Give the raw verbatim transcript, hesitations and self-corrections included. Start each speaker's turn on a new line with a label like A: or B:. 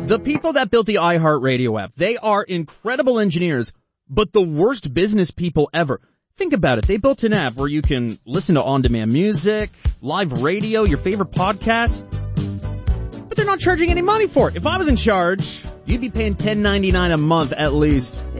A: The people that built the iHeartRadio app, they are incredible engineers, but the worst business people ever. Think about it. They built an app where you can listen to on-demand music, live radio, your favorite podcasts, but they're not charging any money for it. If I was in charge, you'd be paying ten ninety-nine a month at least.